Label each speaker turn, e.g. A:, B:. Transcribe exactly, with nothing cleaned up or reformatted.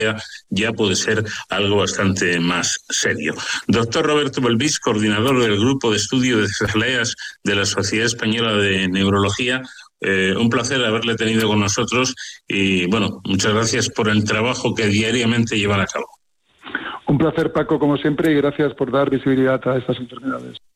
A: ya puede ser algo bastante más serio. Doctor Roberto Belvis, coordinador del Grupo de Estudio de Cefaleas de la Sociedad Española de Neurología, eh, un placer haberle tenido con nosotros y, bueno, muchas gracias por el trabajo que diariamente llevan a cabo.
B: Un placer, Paco, como siempre, y gracias por dar visibilidad a estas enfermedades.